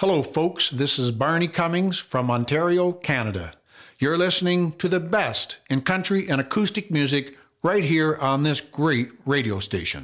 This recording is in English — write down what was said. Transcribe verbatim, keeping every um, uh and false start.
Hello, folks. This is Barney Cummings from Ontario, Canada. You're listening to the best in country and acoustic music right here on this great radio station.